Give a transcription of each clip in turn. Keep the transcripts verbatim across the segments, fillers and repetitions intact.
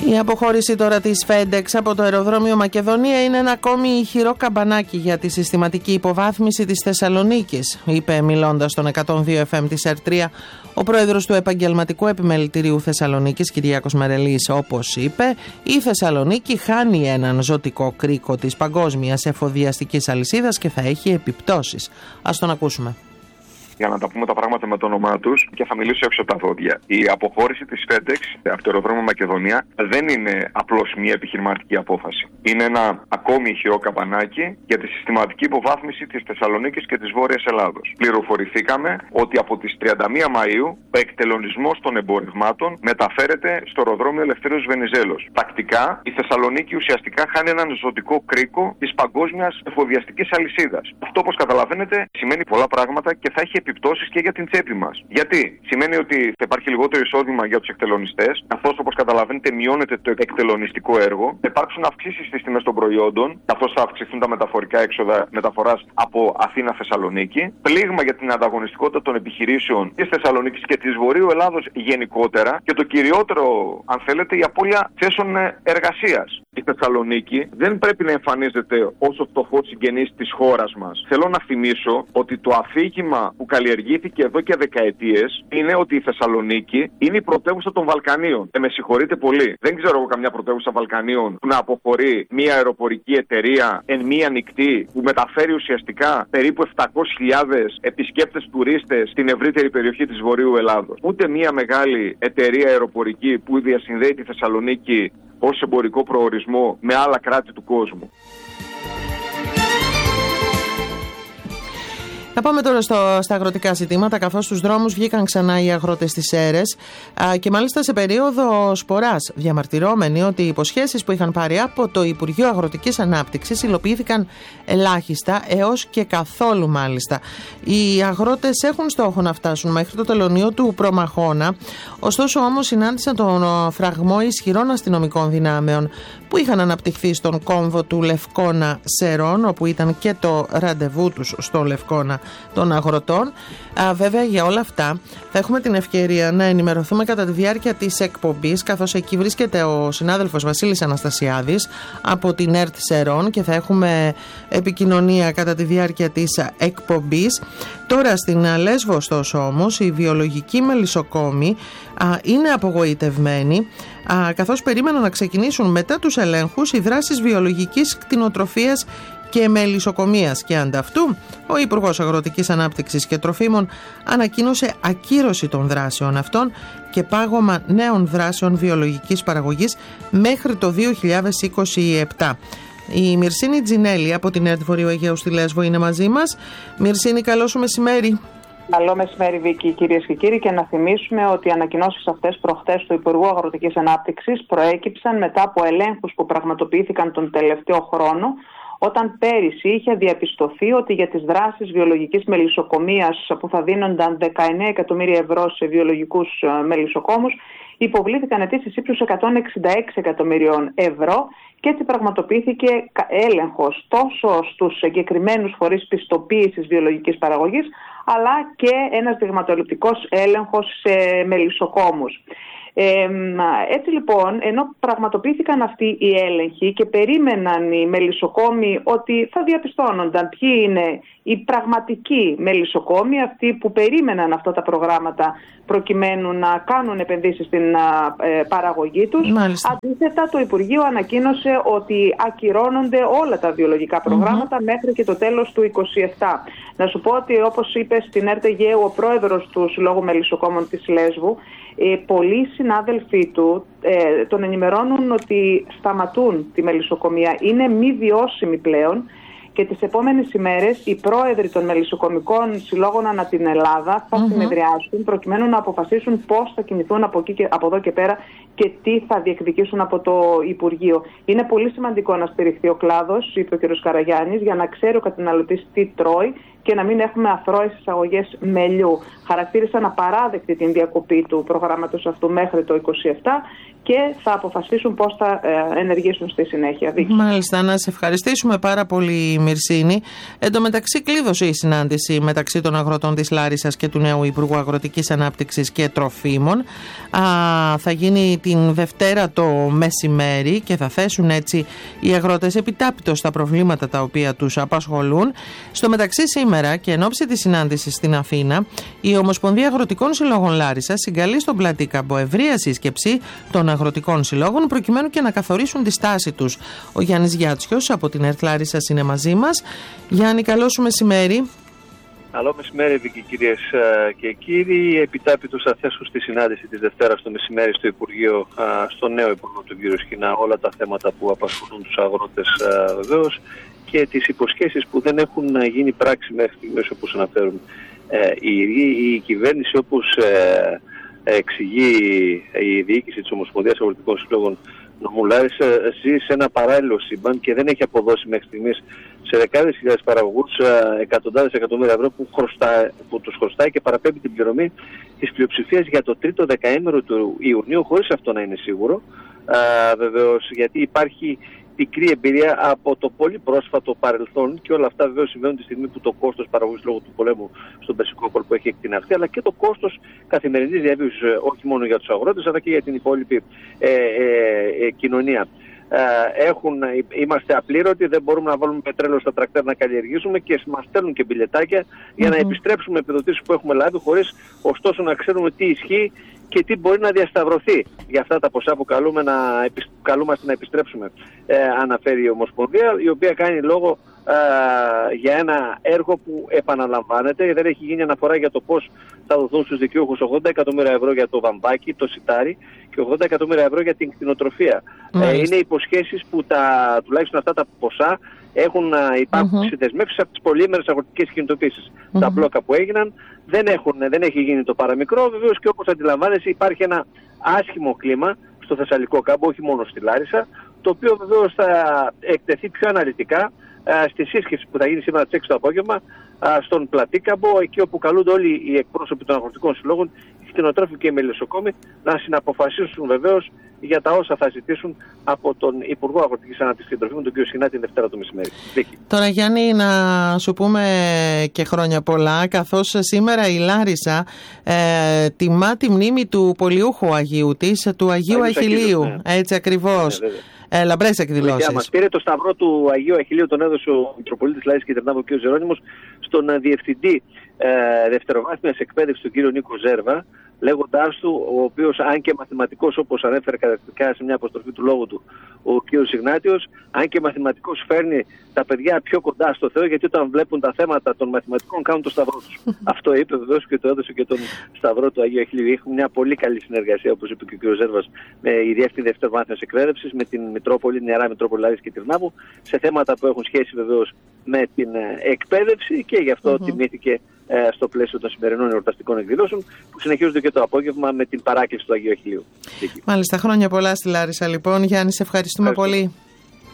Η αποχώρηση τώρα της FedEx από το αεροδρόμιο Μακεδονία είναι ένα ακόμη ηχηρό καμπανάκι για τη συστηματική υποβάθμιση της Θεσσαλονίκης, είπε μιλώντας στον εκατόν δύο εφ εμ της ΕΡΤ τρία ο πρόεδρος του Επαγγελματικού Επιμελητηρίου Θεσσαλονίκης, Κυριάκος Μερελής. Όπως είπε, η Θεσσαλονίκη χάνει έναν ζωτικό κρίκο της παγκόσμιας εφοδιαστικής αλυσίδας και θα έχει επιπτώσεις. Ας τον ακούσουμε. Για να τα πούμε τα πράγματα με το όνομά τους, και θα μιλήσω έξω από τα δόντια. Η αποχώρηση της FedEx από το αεροδρόμιο Μακεδονία δεν είναι απλώς μια επιχειρηματική απόφαση. Είναι ένα ακόμη ηχηρό καμπανάκι για τη συστηματική υποβάθμιση της Θεσσαλονίκης και της Βόρειας Ελλάδος. Πληροφορηθήκαμε ότι από τις τριάντα μία Μαΐου ο εκτελονισμός των εμπορευμάτων μεταφέρεται στο αεροδρόμιο Ελευθέριος Βενιζέλος. Τακτικά η Θεσσαλονίκη ουσιαστικά χάνει έναν ζωτικό κρίκο της παγκόσμιας εφοδιαστικής αλυσίδας. Αυτό, όπως καταλαβαίνετε, σημαίνει πολλά πράγματα και θα έχει επιπτώσεις και για την τσέπη μας. Γιατί? Σημαίνει ότι θα υπάρχει λιγότερο εισόδημα για τους εκτελονιστές, καθώς, όπως καταλαβαίνετε, μειώνεται το εκτελονιστικό έργο. Θα υπάρξουν αυξήσεις στις τιμές των προϊόντων, καθώς θα αυξηθούν τα μεταφορικά έξοδα μεταφοράς από Αθήνα-Θεσσαλονίκη. Πλήγμα για την ανταγωνιστικότητα των επιχειρήσεων της Θεσσαλονίκης και της Βορείου Ελλάδος γενικότερα. Και το κυριότερο, αν θέλετε, η απώλεια θέσεων εργασίας. Η Θεσσαλονίκη δεν πρέπει να εμφανίζεται ως ο φτωχός συγγενής της χώρας μας. Θέλω να θυμίσω ότι το αφήγημα που καλλιεργήθηκε εδώ και δεκαετίες είναι ότι η Θεσσαλονίκη είναι η πρωτεύουσα των Βαλκανίων. Ε, με συγχωρείτε πολύ. Δεν ξέρω εγώ καμιά πρωτεύουσα Βαλκανίων που να αποχωρεί μια αεροπορική εταιρεία εν μία νυχτή που μεταφέρει ουσιαστικά περίπου επτακόσιες χιλιάδες επισκέπτες τουρίστες στην ευρύτερη περιοχή της Βορείου Ελλάδος. Ούτε μια μεγάλη εταιρεία αεροπορική που διασυνδέει τη Θεσσαλονίκη ως εμπορικό προορισμό με άλλα κράτη του κόσμου. Να πάμε τώρα στο, στα αγροτικά ζητήματα, καθώς στους δρόμους βγήκαν ξανά οι αγρότες της Σέρρες α, και μάλιστα σε περίοδο σποράς, διαμαρτυρώμενοι ότι οι υποσχέσεις που είχαν πάρει από το Υπουργείο Αγροτικής Ανάπτυξης υλοποιήθηκαν ελάχιστα έως και καθόλου μάλιστα. Οι αγρότες έχουν στόχο να φτάσουν μέχρι το τελωνείο του Προμαχώνα, ωστόσο όμως συνάντησαν τον φραγμό ισχυρών αστυνομικών δυνάμεων που είχαν αναπτυχθεί στον κόμβο του Λευκώνα Σερών, όπου ήταν και το ραντεβού τους στο Λευκώνα των αγροτών. Α, βέβαια, για όλα αυτά θα έχουμε την ευκαιρία να ενημερωθούμε κατά τη διάρκεια της εκπομπής, καθώς εκεί βρίσκεται ο συνάδελφος Βασίλης Αναστασιάδης από την ΕΡΤ Σερών και θα έχουμε επικοινωνία κατά τη διάρκεια της εκπομπής. Τώρα στην Λέσβο, ωστόσο, όμως, οι βιολογικοί μελισσοκόμοι α, είναι απογοητευμένοι, α, καθώς περίμεναν να ξεκινήσουν μετά τους ελέγχους οι δράσεις βιολογικής κτηνοτροφίας και μελισσοκομείας, και ανταυτού ο Υπουργός Αγροτικής Ανάπτυξης και Τροφίμων ανακοίνωσε ακύρωση των δράσεων αυτών και πάγωμα νέων δράσεων βιολογικής παραγωγής μέχρι το δύο χιλιάδες είκοσι επτά. Η Μυρσίνη Τζινέλη από την ΕΡΤ Βορείου Αιγαίου στη Λέσβο είναι μαζί μας. Μυρσίνη, καλό σου μεσημέρι. Καλό μεσημέρι, Βίκη, κυρίες και κύριοι, και να θυμίσουμε ότι οι ανακοινώσεις αυτές προχτές του Υπουργού Αγροτικής Ανάπτυξης προέκυψαν μετά από ελέγχους που πραγματοποιήθηκαν τον τελευταίο χρόνο, όταν πέρυσι είχε διαπιστωθεί ότι για τις δράσεις βιολογικής μελισσοκομείας που θα δίνονταν δεκαεννέα εκατομμύρια ευρώ σε βιολογικούς μελισσοκόμους, υποβλήθηκαν αιτήσεις ύψους εκατόν εξήντα έξι εκατομμυρίων ευρώ και έτσι πραγματοποιήθηκε έλεγχος τόσο στους συγκεκριμένους φορείς πιστοποίησης βιολογικής παραγωγής, αλλά και ένας δειγματοληπτικός έλεγχος σε μελισσοκόμους. Ε, έτσι λοιπόν, ενώ πραγματοποιήθηκαν αυτοί οι έλεγχοι και περίμεναν οι μελισσοκόμοι ότι θα διαπιστώνονταν ποιοι είναι οι πραγματικοί μελισσοκόμοι, αυτοί που περίμεναν αυτά τα προγράμματα προκειμένου να κάνουν επενδύσεις στην ε, παραγωγή τους, μάλιστα, αντίθετα το Υπουργείο ανακοίνωσε ότι ακυρώνονται όλα τα βιολογικά προγράμματα mm-hmm. μέχρι και το τέλος του είκοσι επτά. Να σου πω ότι, όπως είπε στην ΕΡΤ Αιγαίου ο πρόεδρος του Συλλόγου Μελισσοκόμων της Λέσβου, Ε, πολλοί συνάδελφοί του ε, τον ενημερώνουν ότι σταματούν τη μελισσοκομεία, είναι μη βιώσιμη πλέον, και τις επόμενες ημέρες οι πρόεδροι των μελισσοκομικών συλλόγων ανά την Ελλάδα θα mm-hmm. συνεδριάσουν προκειμένου να αποφασίσουν πώς θα κινηθούν από, εκεί και, από εδώ και πέρα και τι θα διεκδικήσουν από το Υπουργείο. Είναι πολύ σημαντικό να στηριχθεί ο κλάδος, είπε ο κ. Καραγιάννης, για να ξέρει ο καταναλωτής τι τρώει και να μην έχουμε αθρώες εισαγωγές μελιού. Χαρακτήρισαν απαράδεκτη την διακοπή του προγράμματος αυτού μέχρι το είκοσι επτά και θα αποφασίσουν πώς θα ενεργήσουν στη συνέχεια. Μάλιστα, να σε ευχαριστήσουμε πάρα πολύ, Μυρσίνη. Εν τω μεταξύ, κλείδωσε η συνάντηση μεταξύ των αγροτών της Λάρισσας και του νέου Υπουργού Αγροτικής Ανάπτυξης και Τροφίμων. Α, θα γίνει την Δευτέρα το μεσημέρι και θα θέσουν έτσι οι αγρότες επιτάπητος στα προβλήματα τα οποία τους απασχολούν. Στο μεταξύ, σήμερα και εν ώψη της συνάντησης στην Αθήνα, η Ομοσπονδία Αγροτικών Συλλόγων Λάρισσας συγκαλεί στον Πλατήκαμπο ευρεία σύσκεψη των αγροτικών συλλόγων προκειμένου και να καθορίσουν τη στάση τους. Ο Γιάννης Γιάτσιος από την ΕΡΤ Λάρισσας είναι μαζί μας. Γιάννη, καλό σου μεσημέρι. Καλό μεσημέρι, Βίκη, κυρίες και κύριοι. Επιτάπητος θα θέσουν στη συνάντηση της Δευτέρας το μεσημέρι στο Υπουργείο, στο νέο Υπουργό του κ. Σχοινά, όλα τα θέματα που απασχολούν τους αγρότες βεβαίως και τις υποσχέσεις που δεν έχουν γίνει πράξη μέχρι στιγμής, όπως αναφέρουν η, η κυβέρνηση, όπως εξηγεί η διοίκηση της Ομοσπονδίας Αγροτικών Συλλόγων νομού Λάρισσα, ζει σε ένα παράλληλο σύμπαν και δεν έχει αποδώσει μέχρι στιγμής σε δεκάδες χιλιάδες παραγωγούς εκατοντάδες εκατομμύρια ευρώ που, χρωστά, που τους χρωστάει και παραπέμπει την πληρωμή της πλειοψηφίας για το τρίτο δεκαήμερο του Ιουνίου, χωρίς αυτό να είναι σίγουρο. Α, βεβαίως, γιατί υπάρχει πικρή εμπειρία από το πολύ πρόσφατο παρελθόν και όλα αυτά βεβαίως συμβαίνουν τη στιγμή που το κόστος παραγωγής λόγω του πολέμου στον Περσικό κόλπο έχει εκτιναχθεί, αλλά και το κόστος καθημερινής διαβίωσης, όχι μόνο για τους αγρότες αλλά και για την υπόλοιπη ε, ε, ε, κοινωνία. Ε, έχουν, είμαστε απλήρωτοι, δεν μπορούμε να βάλουμε πετρέλαιο στα τρακτέρ να καλλιεργήσουμε και μας στέλνουν και μπιλετάκια για mm-hmm. να επιστρέψουμε επιδοτήσεις που έχουμε λάβει, χωρίς ωστόσο να ξέρουμε τι ισχύει και τι μπορεί να διασταυρωθεί για αυτά τα ποσά που καλούμε να, καλούμαστε να επιστρέψουμε, ε, αναφέρει η Ομοσπονδία, η οποία κάνει λόγο ε, για ένα έργο που επαναλαμβάνεται. Δεν έχει γίνει αναφορά για το πώς θα δοθούν στους δικαιούχους ογδόντα εκατομμύρια ευρώ για το βαμβάκι, το σιτάρι, και ογδόντα εκατομμύρια ευρώ για την κτηνοτροφία. Ε, είναι υποσχέσεις που τα, τουλάχιστον αυτά τα ποσά έχουν υπάρχουν mm-hmm. δεσμεύσεις από τις πολύμερες αγροτικές κινητοποίησεις. Mm-hmm. Τα μπλόκα που έγιναν δεν, έχουν, δεν έχει γίνει το παραμικρό. Βεβαίως και όπως αντιλαμβάνεσαι υπάρχει ένα άσχημο κλίμα στο Θεσσαλικό κάμπο, όχι μόνο στη Λάρισα, το οποίο βεβαίως θα εκτεθεί πιο αναλυτικά α, στη σύσκεψη που θα γίνει σήμερα τις έξι το απόγευμα α, στον Πλατήκαμπο, εκεί όπου καλούνται όλοι οι εκπρόσωποι των αγροτικών συλλόγων, οι κτηνοτρόφοι και οι μελισσοκόμοι, να συναποφασίσουν βεβαίως για τα όσα θα ζητήσουν από τον Υπουργό Αγροτικής Ανάπτυξης και Τροφίμων, τον κ. Σχοινά, την Δευτέρα το μεσημέρι. Τώρα, Γιάννη, να σου πούμε και χρόνια πολλά, καθώς σήμερα η Λάρισα ε, τιμά τη μνήμη του πολιούχου Αγίου της, του Αγίου Αχιλλείου. Ναι. Έτσι ακριβώς. Ναι, ε, λαμπρές εκδηλώσεις. Μας πήρε το σταυρό του Αγίου Αχιλλείου, τον έδωσε ο Μητροπολίτης Λάρισας και Τερνάβου, ο κ. Ζερόνιμος, στον Διευθυντή ε, Δευτεροβάθμιας Εκπαίδευσης, τον κ. Νίκο Ζέρβα, λέγοντάς του, ο οποίος, αν και μαθηματικός, όπως ανέφερε καταρκτικά σε μια αποστροφή του λόγου του ο κ. Ιγνάτιος, αν και μαθηματικός φέρνει τα παιδιά πιο κοντά στο Θεό, γιατί όταν βλέπουν τα θέματα των μαθηματικών κάνουν το σταυρό τους. Αυτό είπε βεβαίως και το έδωσε και τον σταυρό του Αγίου Αχιλλείου. Έχουμε μια πολύ καλή συνεργασία, όπως είπε και ο κ. Ζέρβας, με η Διεύθυνση Δευτεροβάθμιας Εκπαίδευσης, με την Μητρόπολη, την Ιερά Μητρόπολη Λάρισας και Τυρνάβου, σε θέματα που έχουν σχέση βεβαίως με την εκπαίδευση, και γι' αυτό mm-hmm. τιμήθηκε ε, στο πλαίσιο των σημερινών εορταστικών εκδηλώσεων που συνεχίζονται και το απόγευμα με την παράκληση του Αγίου Αχιλλείου. Μάλιστα, χρόνια πολλά στη Λάρισα λοιπόν. Γιάννη, σε ευχαριστούμε Ευχαριστώ. πολύ.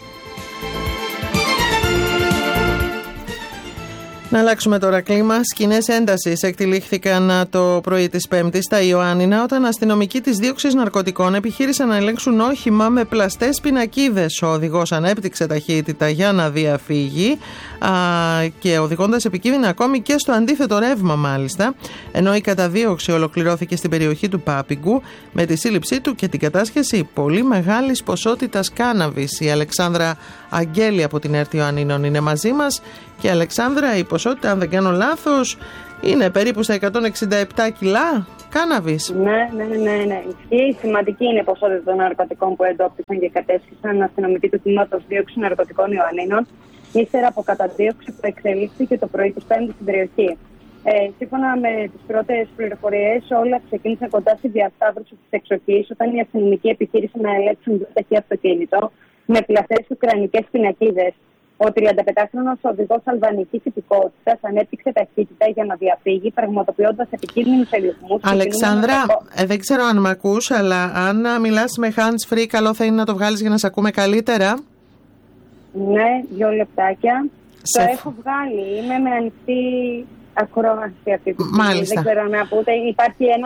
Να αλλάξουμε τώρα κλίμα. Σκηνές έντασης εκτυλίχθηκαν το πρωί της Πέμπτης στα Ιωάννινα, όταν αστυνομικοί της δίωξης ναρκωτικών επιχείρησαν να ελέγξουν όχημα με πλαστές πινακίδες. Ο οδηγός ανέπτυξε ταχύτητα για να διαφύγει α, και οδηγώντας επικίνδυνα ακόμη και στο αντίθετο ρεύμα, μάλιστα. Ενώ η καταδίωξη ολοκληρώθηκε στην περιοχή του Πάπιγκου με τη σύλληψή του και την κατάσχεση πολύ μεγάλης ποσότητας κάναβης. Η Αλεξάνδρα Αγγέλη από την ΕΡΤ Ιωαννίνων είναι μαζί μας. Και Αλεξάνδρα, η ποσότητα, αν δεν κάνω λάθος, είναι περίπου στα εκατόν εξήντα επτά κιλά κάναβης. Ναι, ναι, ναι, ναι. Ισχύει. Σημαντική είναι η ποσότητα των ναρκωτικών που εντόπισαν και κατέσχισαν αστυνομικοί του τμήματος δίωξη ναρκωτικών Ιωαννίνων, ύστερα από καταδίωξη που εξελίχθηκε το πρωί της Πέμπτης στην περιοχή. Ε, σύμφωνα με τις πρώτες πληροφορίες, όλα ξεκίνησαν κοντά στη διασταύρωση της εξοχής, όταν οι αστυνομικοί επιχείρησαν να ελέγξουν το ταχύ αυτοκίνητο με πλαστές ουκρανικές πινακίδες. Ο τριανταπεντάχρονος οδηγός αλβανικής υπηκότητας ανέπτυξε ταχύτητα για να διαφύγει, πραγματοποιώντας επικίνδυνους ελιγμούς. Αλεξάνδρα, ε, δεν ξέρω αν με ακούς, αλλά αν μιλάς με hands free, καλό θα είναι να το βγάλεις για να σε ακούμε καλύτερα. Ναι, δύο λεπτάκια. Σε... Το έχω βγάλει. Είμαι με ανοιχτή ακρόαση αυτή τη στιγμή. Μάλιστα. Δεν ξέρω να πω. Υπάρχει ένα,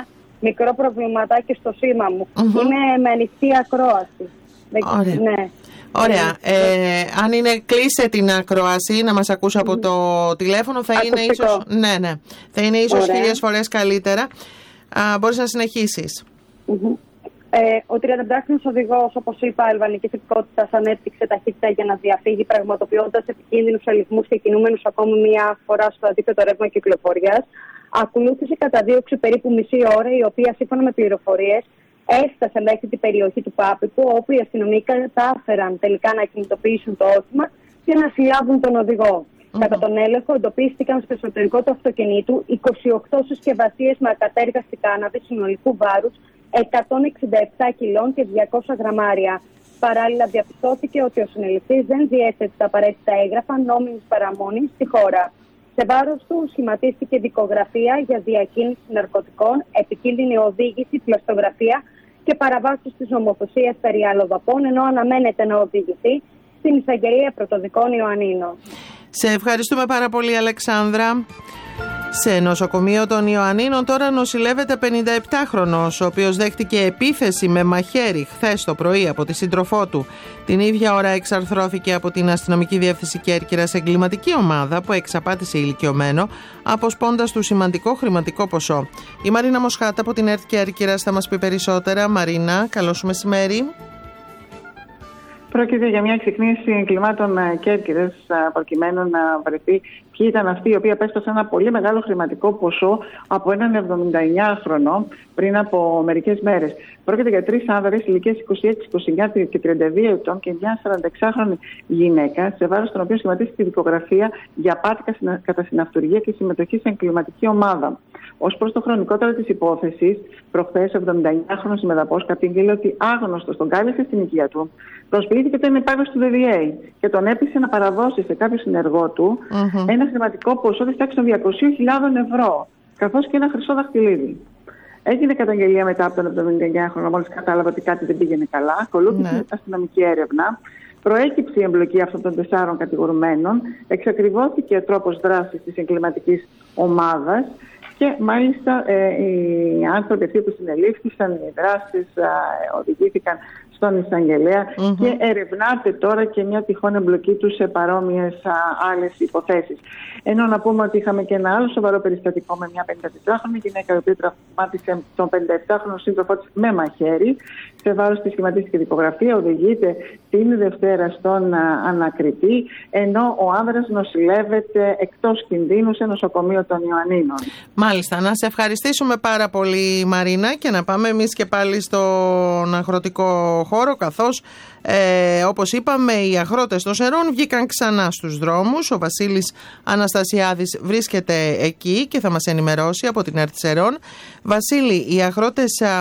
μικρό προβληματάκι στο σήμα μου. Mm-hmm. Είναι με ανοιχτή ακρόαση. Ωραία. Ναι. Ωραία. Ε, αν είναι, κλείσε την ακρόαση να μας ακούσει από το τηλέφωνο. Θα είναι ίσως, ναι, ναι. Θα είναι ίσως χίλιες φορές καλύτερα. Α, μπορείς να συνεχίσεις. Mm-hmm. Ε, ο τριανταπεντάχρονος οδηγός, όπως είπα, αλβανικής υπηκότητας, ανέπτυξε ταχύτητα για να διαφύγει, πραγματοποιώντας επικίνδυνους ελιγμούς και κινούμενους ακόμη μία φορά στο αντίθετο ρεύμα κυκλοφορίας. Ακολούθησε καταδίωξη περίπου μισή ώρα, η οποία, σύμφωνα με πληροφορίες, έφτασε μέχρι την περιοχή του Πάπικου, όπου οι αστυνομικοί κατάφεραν τελικά να κινητοποιήσουν το όχημα και να συλλάβουν τον οδηγό. Mm-hmm. Κατά τον έλεγχο, εντοπίστηκαν στο εσωτερικό του αυτοκινήτου είκοσι οκτώ συσκευασίες με ακατέργαστη κάναβη συνολικού βάρους εκατόν εξήντα επτά κιλών και διακόσια γραμμάρια. Παράλληλα, διαπιστώθηκε ότι ο συνεληφθής δεν διέθετε τα απαραίτητα έγγραφα νόμιμης παραμονής στη χώρα. Σε βάρος του σχηματίστηκε δικογραφία για διακίνηση ναρκωτικών, επικίνδυνη οδήγηση, πλαστογραφία και παραβάσεις της νομοθεσίας περί αλλοδαπών, ενώ αναμένεται να οδηγηθεί στην εισαγγελία πρωτοδικών Ιωαννίνων. Σε ευχαριστούμε πάρα πολύ, Αλεξάνδρα. Σε νοσοκομείο των Ιωαννίνων τώρα νοσηλεύεται πενηνταεπτάχρονος, ο οποίος δέχτηκε επίθεση με μαχαίρι χθες το πρωί από τη σύντροφό του. Την ίδια ώρα εξαρθρώθηκε από την αστυνομική διεύθυνση Κέρκυρας εγκληματική ομάδα που εξαπάτησε ηλικιωμένο, αποσπώντας του σημαντικό χρηματικό ποσό. Η Μαρίνα Μοσχάτα από την ΕΡΤ Κέρκυρας θα μας πει περισσότερα. Μαρίνα, καλό σου μεσημέρι. Πρόκειται για μια εξυκνίαση εγκλημάτων Κέρκυρας, προκειμένου να βρεθεί ποιοι ήταν αυτοί οι οποίοι απέσπασαν ένα πολύ μεγάλο χρηματικό ποσό από έναν εβδομηνταεννιάχρονο πριν από μερικές μέρες. Πρόκειται για τρεις άνδρες ηλικίας είκοσι έξι, είκοσι εννιά και τριάντα δύο ετών και μια σαρανταεξάχρονη γυναίκα, σε βάρος των οποίων σχηματίστηκε δικογραφία για απάτη κατά συναυτουργία και συμμετοχή σε εγκληματική ομάδα. Ως προς το χρονικότερο της υπόθεσης, προχθές ο εβδομηνταεννιάχρονος συμμεταπός κατήγγειλε ότι άγνωστος τον κάλεσε στην οικία του, προσποιήθηκε ότι είναι υπάλληλος του ντι ντι έι και τον έπεισε να παραδώσει σε κάποιο συνεργό του mm-hmm. ένα χρηματικό ποσό της τάξης των διακοσίων χιλιάδων ευρώ, καθώς και ένα χρυσό δαχτυλίδι. Έγινε καταγγελία μετά από τον εβδομηνταεννιάχρονο, μόλις κατάλαβε ότι κάτι δεν πήγαινε καλά. Ακολούθησε ναι. αστυνομική έρευνα. Προέκυψε η εμπλοκή αυτών των τεσσάρων κατηγορουμένων, εξακριβώθηκε ο τρόπος δράσης της εγκληματικής ομάδας και μάλιστα ε, οι άνθρωποι αυτοί που συνελήφθησαν, οι δράσεις ε, οδηγήθηκαν στον εισαγγελέα mm-hmm. και ερευνάται τώρα και μια τυχόν εμπλοκή του σε παρόμοιες άλλες υποθέσεις. Ενώ να πούμε ότι είχαμε και ένα άλλο σοβαρό περιστατικό με μια πενηντατετράχρονη γυναίκα η οποία τραυμάτισε τον πενηνταεπτάχρονο σύντροφό της με μαχαίρι. Σε βάρος της σχηματίστηκε δικογραφία, οδηγείται την Δευτέρα στον α, ανακριτή, ενώ ο άνδρας νοσηλεύεται εκτός κινδύνου σε νοσοκομείο των Ιωαννίνων. Μάλιστα, να σε ευχαριστήσουμε πάρα πολύ, Μαρίνα, και να πάμε εμείς και πάλι στον αγροτικό χώρο, καθώς ε, όπως είπαμε οι αγρότες των Σερών βγήκαν ξανά στους δρόμους. Ο Βασίλης Αναστασιάδης βρίσκεται εκεί και θα μας ενημερώσει από την ΕΡΤ Σερών. Βασίλη, οι αγρότες α,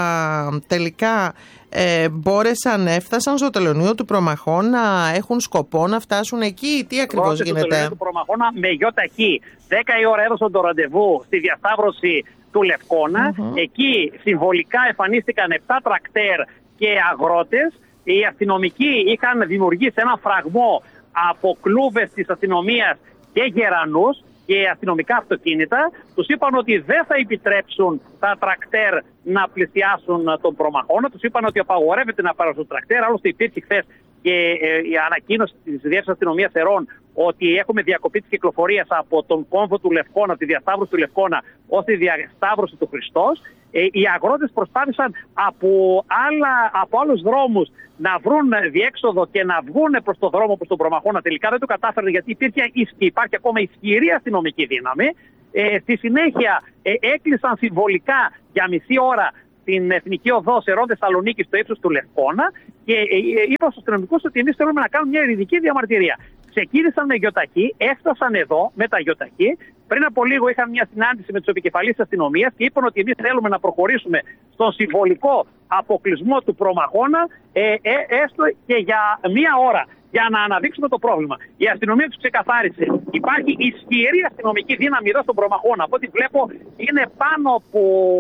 τελικά ε, μπόρεσαν, έφτασαν στο τελωνείο του Προμαχώνα, έχουν σκοπό να φτάσουν εκεί, τι ακριβώς γίνεται? Στο τελωνείο του Προμαχώνα με γιοταχή. δέκα η ώρα έδωσαν το ραντεβού στη διασταύρωση του Λευκώνα. Mm-hmm. Εκεί συμβολικά εμφανίστηκαν επτά τρακτέρ και αγρότες. Οι αστυνομικοί είχαν δημιουργήσει ένα φραγμό από κλούβες της αστυνομίας και γερανούς και αστυνομικά αυτοκίνητα. Τους είπαν ότι δεν θα επιτρέψουν τα τρακτέρ να πλησιάσουν τον Προμαχώνα. Τους είπαν ότι απαγορεύεται να πάρουν το τρακτέρ. Άλλωστε υπήρχε χθες και ε, η ανακοίνωση της Διεύθυνσης Αστυνομίας Σερών ότι έχουμε διακοπή της κυκλοφορίας από τον κόμβο του Λευκώνα, τη διασταύρωση του Λευκώνα, ως τη διασταύρωση του Χριστός. Ε, οι αγρότες προσπάθησαν από, άλλα, από άλλους δρόμους να βρουν διέξοδο και να βγουν προς το δρόμο προς τον Προμαχώνα. Τελικά δεν το κατάφεραν, γιατί υπήρχε, υπάρχει ακόμα ισχυρή αστυνομική δύναμη. Ε, στη συνέχεια ε, έκλεισαν συμβολικά για μισή ώρα την Εθνική Οδό Σερών Θεσσαλονίκη στο ύψος του Λευκώνα και ε, ε, είπαν στους αστυνομικούς ότι εμείς θέλουμε να κάνουμε μια ειρηνική διαμαρτυρία. Ξεκίνησαν με γιοταχή, έφτασαν εδώ με τα γιοταχή. Πριν από λίγο είχαν μια συνάντηση με τους επικεφαλείς της αστυνομίας και είπαν ότι εμείς θέλουμε να προχωρήσουμε στον συμβολικό αποκλεισμό του Προμαχώνα, ε, ε, έστω και για μία ώρα, για να αναδείξουμε το πρόβλημα. Η αστυνομία τους ξεκαθάρισε. Υπάρχει ισχυρή αστυνομική δύναμη εδώ στον Προμαχώνα. Από ό,τι βλέπω είναι πάνω από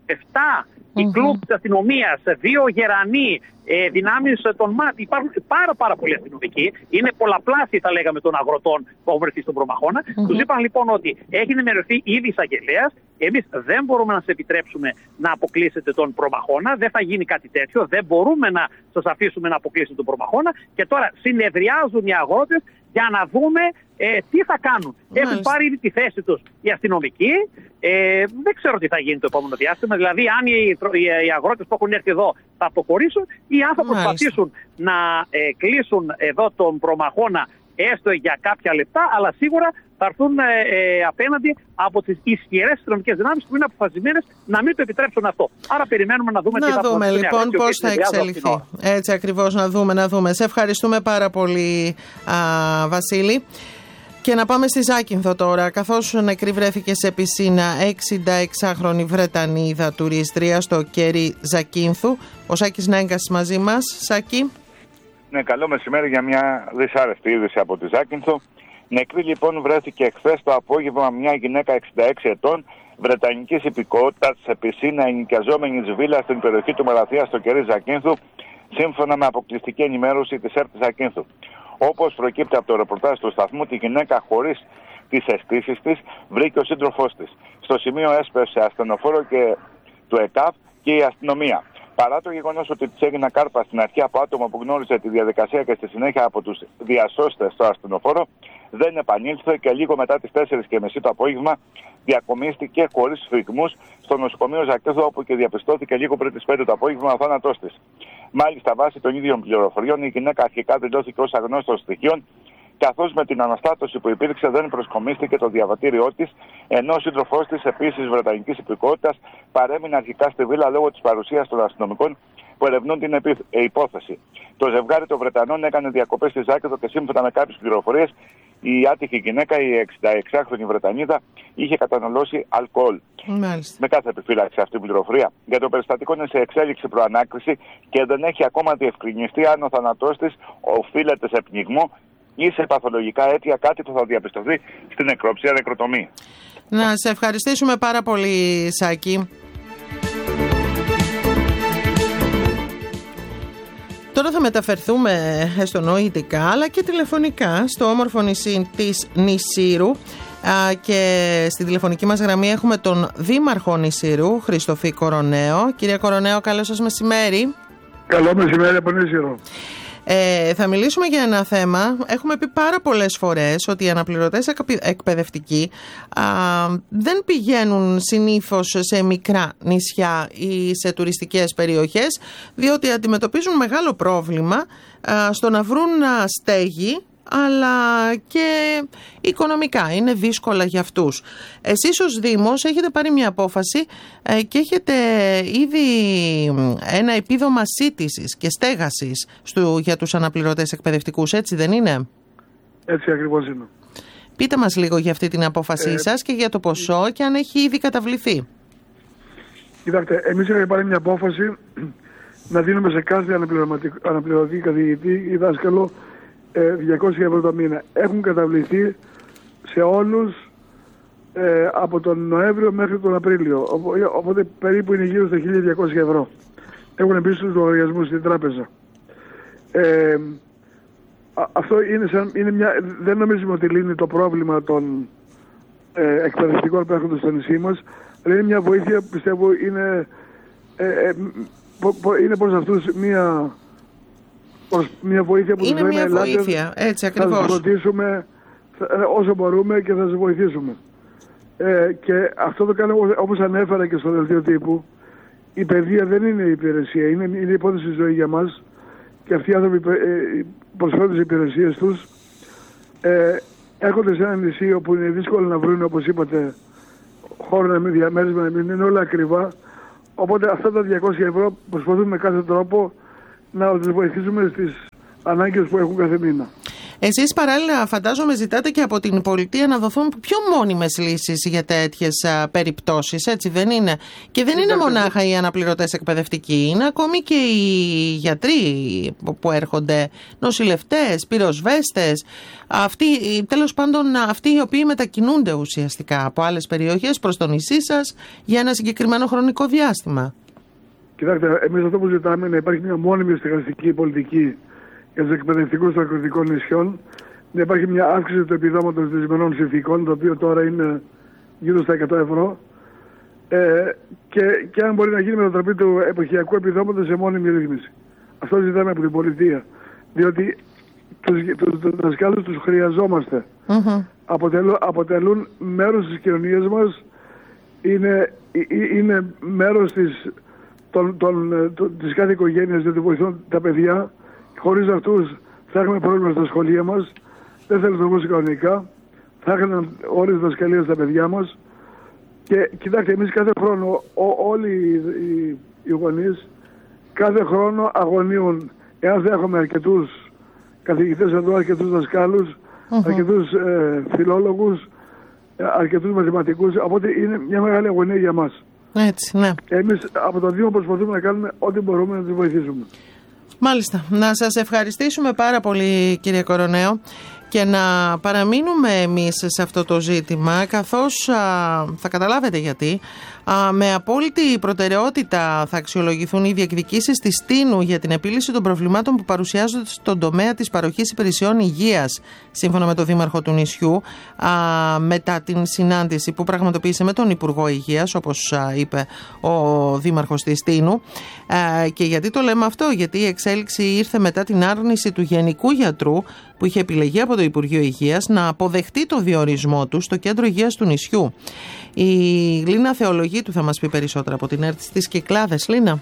εφτά οι Mm-hmm. κλουμπ της αστυνομίας, δύο γερανοί, ε, δυνάμεις των ΜΑΤ. Υπάρχουν πάρα, πάρα πολλοί αστυνομικοί. Είναι πολλαπλάσιοι, θα λέγαμε, των αγροτών που έχουν βρεθεί στον προμαχώνα. Mm-hmm. Τους είπαν λοιπόν ότι έχει ενημερωθεί ήδη εισαγγελέας. Εμείς δεν μπορούμε να σας επιτρέψουμε να αποκλείσετε τον προμαχώνα. Δεν θα γίνει κάτι τέτοιο. Δεν μπορούμε να σας αφήσουμε να αποκλείσετε τον προμαχώνα. Και τώρα συνεδριάζουν οι αγρότες για να δούμε ε, τι θα κάνουν. Μάλιστα. Έχουν πάρει ήδη τη θέση τους οι αστυνομικοί. Ε, δεν ξέρω τι θα γίνει το επόμενο διάστημα. Δηλαδή, αν οι, οι, οι αγρότες που έχουν έρθει εδώ θα αποχωρήσουν ή αν θα προσπαθήσουν να ε, κλείσουν εδώ τον προμαχώνα έστω για κάποια λεπτά, αλλά σίγουρα θα έρθουν ε, ε, απέναντι από τις ισχυρές αστυνομικές δυνάμεις που είναι αποφασισμένες να μην το επιτρέψουν αυτό. Άρα περιμένουμε να δούμε να τι θα δούμε λοιπόν πώς θα εξελιχθεί. Έτσι ακριβώς, να δούμε, να δούμε. Σε ευχαριστούμε πάρα πολύ, α, Βασίλη. Και να πάμε στη Ζάκυνθο τώρα, καθώς νεκρή βρέθηκε σε πισίνα εξήντα-εξάχρονη Βρετανίδα τουρίστρια στο κέρι Ζακίνθου. Ο Σάκης Νέγκας μαζί μας. Σάκη. Ναι, καλό μεσημέρι για μια δυσάρεστη είδηση από τη Ζάκυνθο. Νεκρή λοιπόν βρέθηκε χθες το απόγευμα μια γυναίκα εξήντα έξι ετών, βρετανικής υπηκότητας, σε πισίνα ενοικιαζόμενης βίλα στην περιοχή του Μαραθία στο κέρι Ζακίνθου, σύμφωνα με αποκλειστική ενημέρωση της ΕΡΤ Ζακίνθου. Όπως προκύπτει από το ρεπορτάζ του σταθμού, τη γυναίκα χωρίς τις αισθήσεις της βρήκε ο σύντροφός της. Στο σημείο έσπευσε ασθενοφόρο και του ΕΚΑΒ και η αστυνομία. Παρά το γεγονός ότι της έγιναν κάρπα στην αρχή από άτομο που γνώριζε τη διαδικασία και στη συνέχεια από τους διασώστες στο ασθενοφόρο, δεν επανήλθε και λίγο μετά τις τέσσερις και μισή το απόγευμα διακομίστηκε χωρίς φυγμούς στο νοσοκομείο Ζακίνθου, όπου και διαπιστώθηκε λίγο πριν τις πέντε το απόγευμα ο θάνατός της. Μάλιστα, βάσει των ίδιων πληροφοριών, η γυναίκα αρχικά δηλώθηκε ως αγνώστος στοιχείων, καθώς με την αναστάτωση που υπήρξε δεν προσκομίστηκε το διαβατήριό της, ενώ ο σύντροφός της, επίσης βρετανικής υπηκότητας, παρέμεινε αρχικά στη βίλα λόγω της παρουσίας των αστυνομικών που ερευνούν την υπόθεση. Το ζευγάρι των Βρετανών έκανε διακοπές στη Ζάκυνθο και σύμφωνα με κάποιες πληροφορίες, η άτυχη γυναίκα, η εξήντα-εξάχρονη Βρετανίδα, είχε καταναλώσει αλκοόλ. Μάλιστα. Με κάθε επιφύλαξη αυτή η πληροφορία. Για το περιστατικό είναι σε εξέλιξη προανάκριση και δεν έχει ακόμα διευκρινιστεί αν ο θάνατός της οφείλεται σε πνιγμό ή σε παθολογικά αίτια, κάτι που θα διαπιστωθεί στην νεκροψία νεκροτομή. Να σε ευχαριστήσουμε πάρα πολύ, Σάκη. Τώρα θα μεταφερθούμε έστω νοητικά αλλά και τηλεφωνικά στο όμορφο νησί της Νησήρου και στη τηλεφωνική μας γραμμή έχουμε τον Δήμαρχο Νησήρου, Χριστοφή Κοροναίο. Κύριε Κοροναίο, καλό σας μεσημέρι. Καλό μεσημέρι από Νησήρου. Ε, θα μιλήσουμε για ένα θέμα. Έχουμε πει πάρα πολλές φορές ότι οι αναπληρωτές εκπαιδευτικοί α, δεν πηγαίνουν συνήθως σε μικρά νησιά ή σε τουριστικές περιοχές, διότι αντιμετωπίζουν μεγάλο πρόβλημα α, στο να βρουν στέγη, αλλά και οικονομικά είναι δύσκολα για αυτούς. Εσείς ως Δήμος έχετε πάρει μια απόφαση ε, και έχετε ήδη ένα επίδομα σύτησης και στέγασης στο, για τους αναπληρωτές εκπαιδευτικούς, έτσι δεν είναι? Έτσι ακριβώς είναι. Πείτε μας λίγο για αυτή την απόφασή ε, σας και για το ποσό και αν έχει ήδη καταβληθεί. Κοιτάξτε, εμείς έχουμε πάρει μια απόφαση να δίνουμε σε κάθε αναπληρωτή καθηγητή ή δάσκαλο διακόσια ευρώ το μήνα. Έχουν καταβληθεί σε όλους ε, από τον Νοέμβριο μέχρι τον Απρίλιο. Οπότε περίπου είναι γύρω στα χίλια διακόσια ευρώ. Έχουν μπει στους λογαριασμούς στην τράπεζα. Ε, αυτό είναι, σαν, είναι μια... Δεν νομίζουμε ότι λύνει το πρόβλημα των ε, εκπαιδευτικών που έρχονται στο νησί μας, αλλά είναι μια βοήθεια που πιστεύω είναι, ε, ε, πο, πο, είναι προς αυτούς μια... μια βοήθεια που είναι τους μια λέμε, βοήθεια, έτσι ακριβώς. Θα σας φροντίσουμε όσο μπορούμε και θα σας βοηθήσουμε. Ε, και αυτό το κάνουμε όπως ανέφερα και στο δελτίο τύπου. Η παιδεία δεν είναι υπηρεσία, είναι, είναι υπόθεση ζωή για μας και αυτοί οι άνθρωποι ε, προσφέρουν τις υπηρεσίες τους. Ε, έρχονται σε ένα νησί όπου είναι δύσκολο να βρουν, όπως είπατε, χώρο να μην διαμέρισμα, να μην είναι όλα ακριβά. Οπότε αυτά τα διακόσια ευρώ προσπαθούμε με κάθε τρόπο να τους βοηθήσουμε στις ανάγκες που έχουν κάθε μήνα. Εσείς παράλληλα φαντάζομαι ζητάτε και από την πολιτεία να δοθούν πιο μόνιμες λύσεις για τέτοιες α, περιπτώσεις, έτσι δεν είναι? Και δεν είναι μονάχα οι αναπληρωτές εκπαιδευτικοί, είναι ακόμη και οι γιατροί που έρχονται, νοσηλευτές, πυροσβέστες, αυτοί, τέλος πάντων αυτοί οι οποίοι μετακινούνται ουσιαστικά από άλλες περιοχές προς το νησί σας για ένα συγκεκριμένο χρονικό διάστημα. Κοιτάξτε, εμείς αυτό που ζητάμε είναι να υπάρχει μια μόνιμη στεγαστική πολιτική για τους εκπαιδευτικούς των ακροτικών νησιών, να υπάρχει μια αύξηση του επιδόματος των δυσμενών συνθήκων, το οποίο τώρα είναι γύρω στα εκατό ευρώ, ε, και, και αν μπορεί να γίνει μετατροπή του εποχιακού επιδόματος σε μόνιμη ρύθμιση. Αυτό ζητάμε από την πολιτεία. Διότι τους, τους, τους δασκάλους τους χρειαζόμαστε. Mm-hmm. Αποτελούν, αποτελούν μέρος της κοινωνίας μας, είναι, είναι μέρος της, των, των, των, της κάθε οικογένειας, διότι βοηθούν τα παιδιά. Χωρίς αυτούς θα έχουμε πρόβλημα στα σχολεία μας, δεν θα λειτουργούσε κανονικά, θα είχαν όλες τις δασκαλίες στα παιδιά μας. Και κοιτάξτε, εμείς κάθε χρόνο, ό, όλοι οι, οι γονείς, κάθε χρόνο αγωνίουν, εάν θα έχουμε αρκετούς καθηγητές εδώ, αρκετούς δασκάλους, uh-huh. αρκετούς ε, φιλόλογους, αρκετούς μαθηματικούς, οπότε είναι μια μεγάλη αγωνία για μας. Έτσι, ναι. Και εμείς από το Δήμο προσπαθούμε να κάνουμε ό,τι μπορούμε να τους βοηθήσουμε. Μάλιστα. Να σας ευχαριστήσουμε πάρα πολύ, κύριε Κοροναίο, και να παραμείνουμε εμείς σε αυτό το ζήτημα, καθώς α, θα καταλάβετε γιατί α, με απόλυτη προτεραιότητα θα αξιολογηθούν οι διεκδικήσεις της Τίνου για την επίλυση των προβλημάτων που παρουσιάζονται στον τομέα της παροχής υπηρεσιών υγείας, σύμφωνα με τον Δήμαρχο του νησιού, α, μετά την συνάντηση που πραγματοποίησε με τον Υπουργό Υγείας, όπως α, είπε ο Δήμαρχος της Τίνου. Α, και γιατί το λέμε αυτό? Γιατί η εξέλιξη ήρθε μετά την άρνηση του Γενικού Γιατρού, που είχε επιλεγεί από το Υπουργείο Υγείας, να αποδεχτεί το διορισμό του στο Κέντρο Υγείας του νησιού. Η Λίνα Θεολογίτου θα μας πει περισσότερα από την ΕΡΤ στις Κυκλάδες. Λίνα.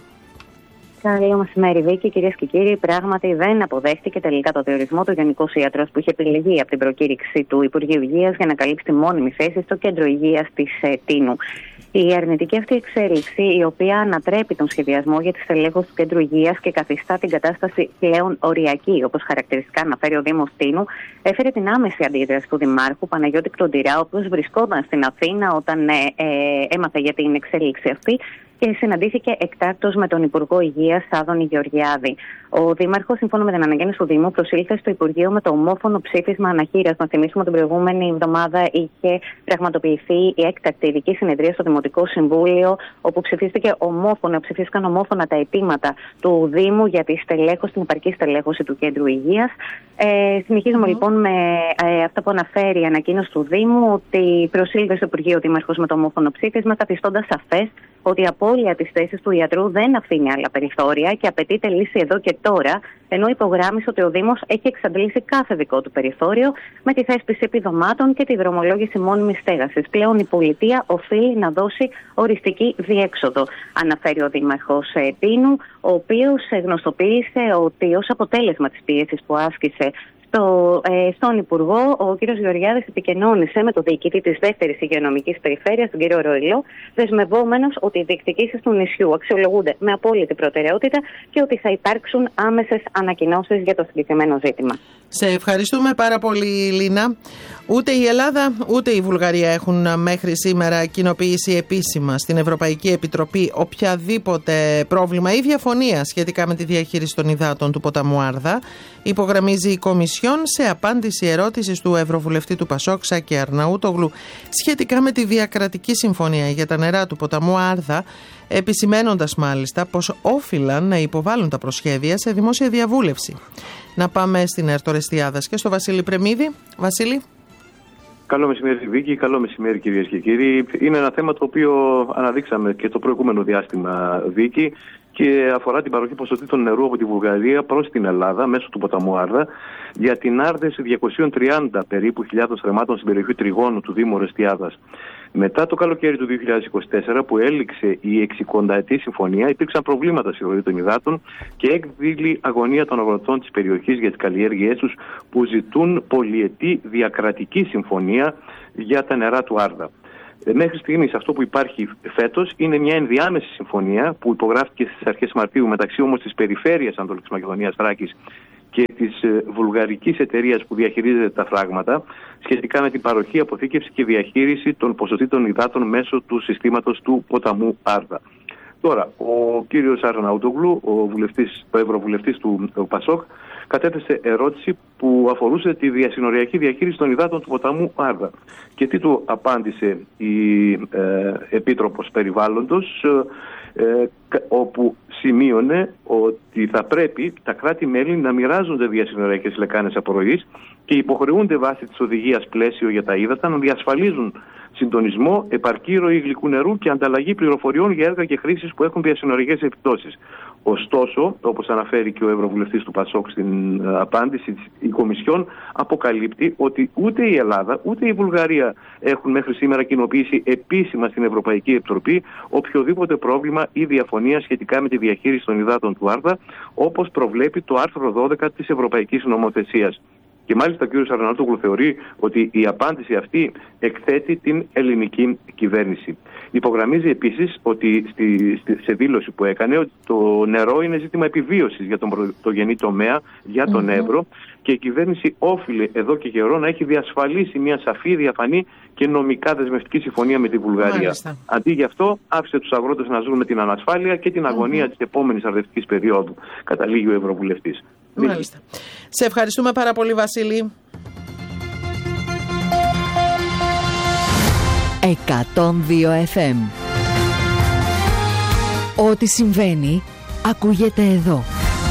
Καλό μεσημέρι, Βίκη. Κυρίες και κύριοι, πράγματι δεν αποδέχτηκε τελικά το διορισμό του Γενικού Ιατρός που είχε επιλεγεί από την προκήρυξη του Υπουργείου Υγείας για να καλύψει τη μόνιμη θέση στο Κέντρο Υγείας της ε, Τίνου. Η αρνητική αυτή εξέλιξη, η οποία ανατρέπει τον σχεδιασμό για τη στελέχωση του Κέντρου Υγείας και καθιστά την κατάσταση πλέον οριακή, όπως χαρακτηριστικά αναφέρει ο Δήμος Τίνου, έφερε την άμεση αντίδραση του Δημάρχου Παναγιώτη Κλοντηρά, ο οποίος βρισκόταν στην Αθήνα όταν ε, ε, έμαθε για την εξέλιξη αυτή και συναντήθηκε εκτάκτως με τον Υπουργό Υγείας Άδωνη Γεωργιάδη. Ο Δήμαρχος, σύμφωνα με την αναγέννηση του Δήμου, προσήλθε στο Υπουργείο με το ομόφωνο ψήφισμα αναχείρας. Να θυμίσουμε, την προηγούμενη εβδομάδα είχε πραγματοποιηθεί η έκτακτη ειδική συνεδρία στο Δημοτικό Συμβούλιο, όπου ψηφίστηκε ομόφωνα, ψηφίστηκαν ομόφωνα τα αιτήματα του Δήμου για τη στελέχωση, την επαρκή στελέχωση του Κέντρου Υγείας. Ε, συνεχίζουμε mm. λοιπόν με ε, αυτά που αναφέρει η ανακοίνωση του Δήμου, ότι προσήλθε στο Υπουργείο ο Δήμαρχος με το ομόφωνο ψήφισμα, καθιστώντας σαφές ότι η απώλεια της θέσης του ιατρού δεν αφήνει άλλα περιθώρια και απαιτείται λύση εδώ και τώρα, ενώ υπογράμμισε ότι ο Δήμος έχει εξαντλήσει κάθε δικό του περιθώριο με τη θέσπιση επιδομάτων και τη δρομολόγηση μόνιμης στέγασης. Πλέον η πολιτεία οφείλει να δώσει οριστική διέξοδο, αναφέρει ο Δήμαρχος Τίνου, ο οποίος γνωστοποίησε ότι ως αποτέλεσμα της πίεσης που άσκησε Στο, ε, στον Υπουργό, ο κ. Γεωργιάδης επικοινώνησε με τον διοικητή της δεύτερης υγειονομικής περιφέρειας, τον κ. Ροϊλό, δεσμευόμενος ότι οι διεκδικήσεις του νησιού αξιολογούνται με απόλυτη προτεραιότητα και ότι θα υπάρξουν άμεσες ανακοινώσεις για το συγκεκριμένο ζήτημα. Σε ευχαριστούμε πάρα πολύ, Λίνα. Ούτε η Ελλάδα ούτε η Βουλγαρία έχουν μέχρι σήμερα κοινοποιήσει επίσημα στην Ευρωπαϊκή Επιτροπή οποιαδήποτε πρόβλημα ή διαφωνία σχετικά με τη διαχείριση των υδάτων του ποταμού Άρδα, υπογραμμίζει η Κομισιόν σε απάντηση ερώτησης του Ευρωβουλευτή του Πασόκ Σάκη Αρναούτογλου σχετικά με τη διακρατική συμφωνία για τα νερά του ποταμού Άρδα, επισημένοντας μάλιστα πως όφυλαν να υποβάλουν τα προσχέδια σε δημόσια διαβούλευση. Να πάμε στην ΕΡΤ Ορεστιάδας και στο Βασίλη Πρεμίδη. Βασίλη. Καλό μεσημέρι, Βίκη. Καλό μεσημέρι, κυρίες και κύριοι. Είναι ένα θέμα το οποίο αναδείξαμε και το προηγούμενο διάστημα, Βίκη, και αφορά την παροχή ποσοτήτων νερού από τη Βουλγαρία προς την Ελλάδα μέσω του ποταμού Άρδα για την άρδευση διακόσιες τριάντα περίπου χιλιάδων θρεμάτων στην περιοχή Τριγώνου του Δήμου Ορεστιάδας. Μετά το καλοκαίρι του δύο χιλιάδες είκοσι τέσσερα, που έληξε η εξηκονταετή συμφωνία, υπήρξαν προβλήματα στη ροή των υδάτων και έκδηλη αγωνία των αγροτών της περιοχής για τις καλλιέργειές τους, που ζητούν πολυετή διακρατική συμφωνία για τα νερά του Άρδα. Μέχρι στιγμής αυτό που υπάρχει φέτος είναι μια ενδιάμεση συμφωνία που υπογράφηκε στις αρχές Μαρτίου μεταξύ όμως της περιφέρειας Ανατολικής Μακεδονίας Θράκης και της βουλγαρικής εταιρείας που διαχειρίζεται τα φράγματα σχετικά με την παροχή, αποθήκευση και διαχείριση των ποσοτήτων υδάτων μέσω του συστήματος του ποταμού Άρδα. Τώρα, ο κύριος Αρναούτογλου, ο, βουλευτής, ο ευρωβουλευτής του ΠΑΣΟΚ, κατέθεσε ερώτηση που αφορούσε τη διασυνοριακή διαχείριση των υδάτων του ποταμού Άρδα. Και τι του απάντησε η ε, Επίτροπος Περιβάλλοντος, ε, όπου σημείωνε ότι θα πρέπει τα κράτη-μέλη να μοιράζονται διασυνοριακές λεκάνες απορροής και υποχρεούνται βάσει της οδηγίας πλαίσιο για τα ύδατα να διασφαλίζουν συντονισμό, επαρκή ροή γλυκού νερού και ανταλλαγή πληροφοριών για έργα και χρήσεις που έχουν διασυνοριακές επιπτώσεις. Ωστόσο, όπως αναφέρει και ο Ευρωβουλευτής του ΠΑΣΟΚ στην απάντηση, η Κομισιόν αποκαλύπτει ότι ούτε η Ελλάδα ούτε η Βουλγαρία έχουν μέχρι σήμερα κοινοποιήσει επίσημα στην Ευρωπαϊκή Επιτροπή οποιοδήποτε πρόβλημα ή διαφωνία σχετικά με τη διαχείριση των υδάτων του Άρδα, όπως προβλέπει το άρθρο δώδεκα της Ευρωπαϊκής Νομοθεσίας. Και μάλιστα ο κ. Αρναούτογλου θεωρεί ότι η απάντηση αυτή εκθέτει την ελληνική κυβέρνηση. Υπογραμμίζει επίσης ότι στη, στη, σε δήλωση που έκανε ότι το νερό είναι ζήτημα επιβίωσης για τον πρωτογενή τομέα, για τον mm-hmm. Εύρο, και η κυβέρνηση όφιλε εδώ και καιρό να έχει διασφαλίσει μια σαφή, διαφανή και νομικά δεσμευτική συμφωνία με τη Βουλγαρία. Μάλιστα. Αντί γι' αυτό άφησε τους αγρότες να ζουν με την ανασφάλεια και την αγωνία mm-hmm. της επόμενης αρδευτικής περίοδου, καταλήγει ο Ευρωβουλευτής. Μάλιστα. Σε ευχαριστούμε πάρα πολύ, Βασίλη. εκατόν δύο εφ εμ. Ό,τι συμβαίνει ακούγεται εδώ.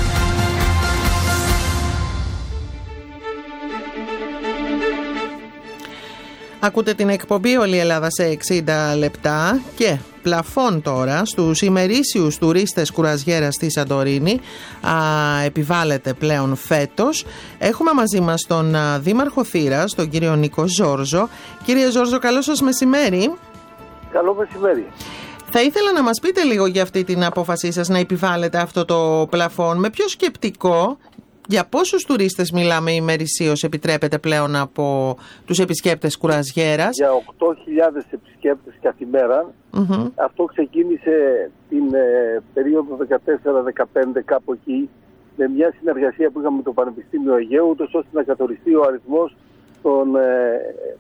Ακούτε την εκπομπή Όλη η Ελλάδα σε εξήντα λεπτά και πλαφών τώρα στους ημερήσιους τουρίστες κουραζιέρας στη Σαντορίνη α, επιβάλλεται πλέον φέτος. Έχουμε μαζί μας τον α, Δήμαρχο Θήρας, τον κύριο Νίκο Ζόρζο. Κύριε Ζόρζο, καλό σας μεσημέρι. Καλό μεσημέρι. Θα ήθελα να μας πείτε λίγο για αυτή την απόφασή σας να επιβάλλετε αυτό το πλαφόν. Με ποιο σκεπτικό, για πόσους τουρίστες μιλάμε ημερησίως επιτρέπεται πλέον από τους επισκέπτες κουραζιέρας? Για οκτώ χιλιάδες επισκέπτες καθημέρα. Mm-hmm. Αυτό ξεκίνησε την ε, περίοδο δεκατέσσερα δεκαπέντε, κάπου εκεί, με μια συνεργασία που είχαμε με το Πανεπιστήμιο Αιγαίου, ούτως ώστε να καθοριστεί ο αριθμός των ε,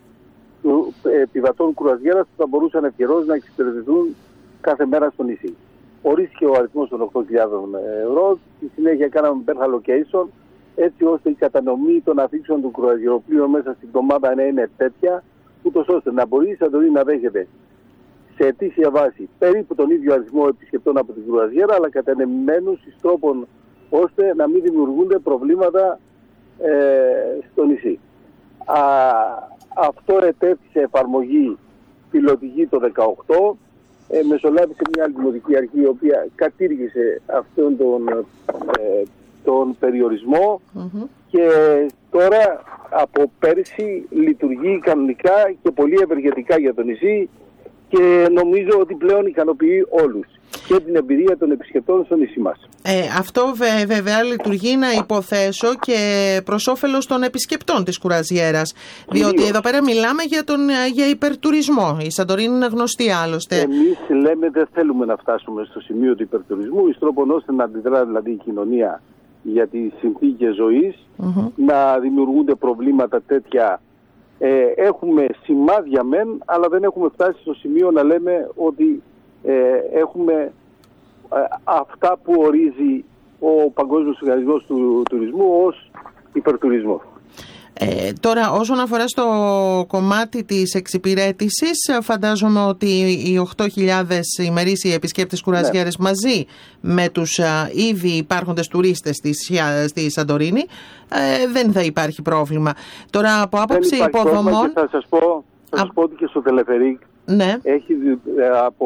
ε, επιβατών κουραζιέρας που θα μπορούσαν ευκαιρώς να εξυπηρετηθούν κάθε μέρα στο νησί. Ορίστηκε ο αριθμός των οκτώ χιλιάδες ευρώ. Στη συνέχεια κάναμε birth allocation, έτσι ώστε η κατανομή των αφήξεων του κουραζιεροπλοίου μέσα στην εβδομάδα να είναι τέτοια, ούτως ώστε να μπορεί η Σαντορίνη να δέχεται σε ετήσια βάση περίπου τον ίδιο αριθμό επισκεπτών από την κουραζιέρα, αλλά κατανεμημένους εις τρόπον ώστε να μην δημιουργούνται προβλήματα ε, στο νησί. Α, αυτό ετέθη σε εφαρμογή πιλωτική το δύο χιλιάδες δεκαοκτώ. Ε, μεσολάβησε μια άλλη δημοτική αρχή η οποία κατήργησε αυτόν τον, ε, τον περιορισμό mm-hmm. και τώρα από πέρσι λειτουργεί κανονικά και πολύ ευεργετικά για το νησί και νομίζω ότι πλέον ικανοποιεί όλους και την εμπειρία των επισκεπτών στο νησί μας. Ε, αυτό βε, βέβαια λειτουργεί, να υποθέσω, και προς όφελος των επισκεπτών της κουραζιέρας. Διότι Κυρίως. εδώ πέρα μιλάμε για, τον, για υπερτουρισμό. Η Σαντορίνη είναι γνωστή άλλωστε. Εμείς λέμε δεν θέλουμε να φτάσουμε στο σημείο του υπερτουρισμού, εις τρόπον ώστε να αντιδρά δηλαδή η κοινωνία για τις συνθήκες ζωής, mm-hmm. να δημιουργούνται προβλήματα τέτοια. Ε, έχουμε σημάδια μεν, αλλά δεν έχουμε φτάσει στο σημείο να λέμε ότι ε, έχουμε ε, αυτά που ορίζει ο Παγκόσμιος Οργανισμός του Τουρισμού ως υπερτουρισμό. Ε, τώρα, όσον αφορά στο κομμάτι της εξυπηρέτησης, φαντάζομαι ότι οι οκτώ χιλιάδες ημερήσιοι επισκέπτες κουραζιέρες ναι. μαζί με τους α, ήδη υπάρχοντες τουρίστες στη, στη Σαντορίνη ε, δεν θα υπάρχει πρόβλημα. Τώρα, από άποψη υποδομών... Θα σας πω, θα σας πω ότι και στο Τελεφερίκ ναι. έχει από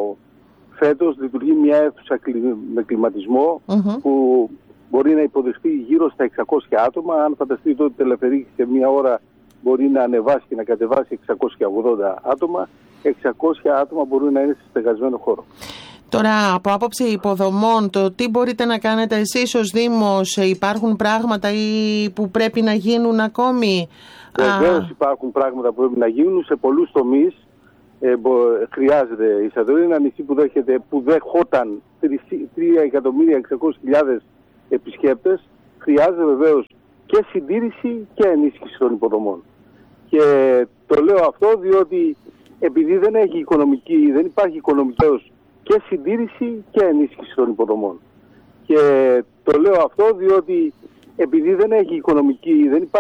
φέτος λειτουργεί μια αίθουσα με κλιματισμό mm-hmm. που μπορεί να υποδεχτεί γύρω στα εξακόσια άτομα. Αν φανταστείτε ότι Τελεφερίκ σε μία ώρα μπορεί να ανεβάσει και να κατεβάσει εξακόσια ογδόντα άτομα, εξακόσια άτομα μπορούν να είναι σε στεγασμένο χώρο. Τώρα, από άποψη υποδομών, το τι μπορείτε να κάνετε εσείς ως Δήμος, υπάρχουν πράγματα ή που πρέπει να γίνουν ακόμη? Βεβαίως υπάρχουν πράγματα που πρέπει να γίνουν σε πολλούς τομείς. Ε, μπο, χρειάζεται η Σαντορίνη, ένα νησί που, δέχεται, που δέχονταν τρία εκατομμύρια εξακόσιες χιλιάδες επισκέπτες, χρειάζεται βεβαίως και συντήρηση και ενίσχυση των υποδομών. Και το λέω αυτό διότι επειδή δεν, έχει οικονομική, δεν υπάρχει οικονομικός και συντήρηση και ενίσχυση των υποδομών. Και το λέω αυτό διότι επειδή δεν έχει οικονομική, δεν υπάρχει